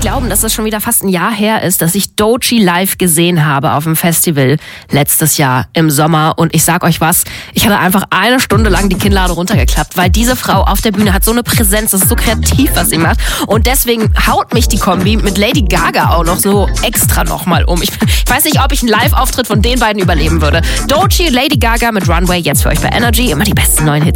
glauben, dass es schon wieder fast ein Jahr her ist, dass ich Doechii live gesehen habe auf dem Festival letztes Jahr im Sommer. Und ich sag euch was, ich hatte einfach 1 Stunde lang die Kinnlade runtergeklappt, weil diese Frau auf der Bühne hat so eine Präsenz, das ist so kreativ, was sie macht. Und deswegen haut mich die Kombi mit Lady Gaga auch noch so extra nochmal um. Ich weiß nicht, ob ich einen Live-Auftritt von den beiden überleben würde. Doechii, Lady Gaga mit Runway, jetzt für euch bei Energy. Immer die besten neuen Hits.